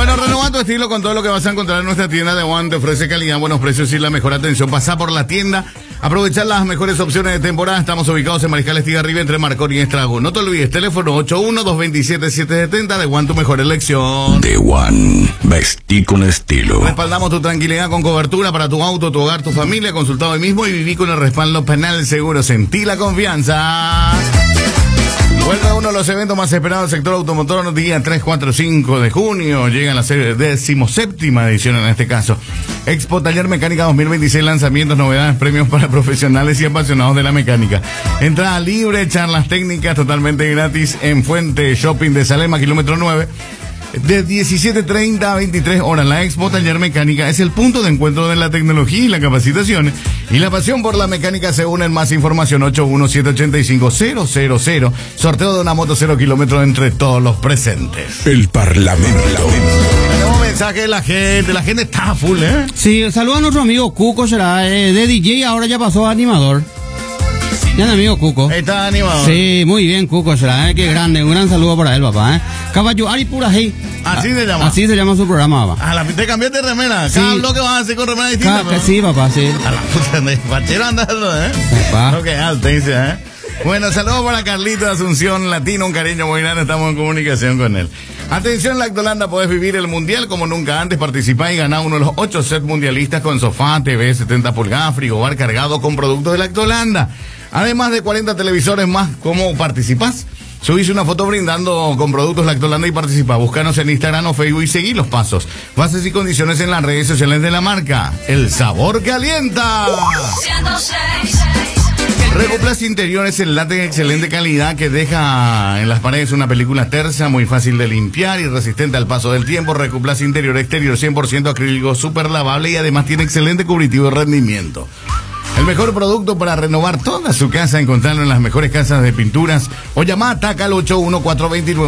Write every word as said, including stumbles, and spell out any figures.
Bueno, renueva tu estilo con todo lo que vas a encontrar en nuestra tienda. de One te ofrece calidad, buenos precios y la mejor atención. Pasa por la tienda, aprovechar las mejores opciones de temporada. Estamos ubicados en Mariscal Estigarribia entre Marconi y Estrago. No te olvides, teléfono ocho uno, dos dos siete, siete siete cero. de One, tu mejor elección. de One, vestí con estilo. Respaldamos tu tranquilidad con cobertura para tu auto, tu hogar, tu familia. Consultado hoy mismo y viví con el respaldo penal seguro. Sentí la confianza. Vuelve uno de los eventos más esperados del sector automotor, día tres, cuatro, cinco de junio. Llega la decimoséptima edición en este caso. Expo Taller Mecánica dos mil veintiséis, lanzamientos, novedades, premios para profesionales y apasionados de la mecánica. Entrada libre, charlas técnicas totalmente gratis en Fuente Shopping de Salema, kilómetro nueve. De diecisiete treinta a veintitrés horas, la Expo Taller Mecánica es el punto de encuentro de la tecnología y la capacitación. Y la pasión por la mecánica se une en más información. ocho uno siete ocho cinco cero cero cero. Sorteo de una moto cero kilómetros entre todos los presentes. El Parlamento. Tenemos mensaje de la gente. La gente está full, ¿eh? Sí, saluda a nuestro amigo Cuco, será eh, de D J, ahora ya pasó a animador. Ya, amigo Cuco. Está animado. Sí, muy bien, Cuco, será, eh, qué grande. Un gran saludo para él, papá, eh. Caballo Ari Purajei. Así se llama. Así se llama su programa, papá. A la te cambiaste de remera. Sí. Cada bloque vas a hacer con remera distinta. Ca- sí, papá, sí. A la puta de Pachero andando, ¿eh? Papá. No, que alto, dice, ¿eh? Bueno, saludos para Carlito de Asunción Latino, un cariño muy grande, estamos en comunicación con él. Atención, Lactolanda, podés vivir el mundial como nunca antes, participá y ganá uno de los ocho sets mundialistas con sofá, T V, setenta pulgadas, frigobar cargado con productos de Lactolanda. Además de cuarenta televisores más, ¿cómo participás? Subís una foto brindando con productos Lactolanda y participa. Búscanos en Instagram o Facebook y seguí los pasos. Bases y condiciones en las redes sociales de la marca. El sabor que alienta. Recuplas Interiores, el látex de excelente calidad que deja en las paredes una película tersa, muy fácil de limpiar y resistente al paso del tiempo. Recuplas Interior Exterior cien por ciento acrílico, súper lavable y además tiene excelente cubritivo de rendimiento. El mejor producto para renovar toda su casa, encontrarlo en las mejores casas de pinturas o llamá a Taca al ocho uno cuatro dos nueve.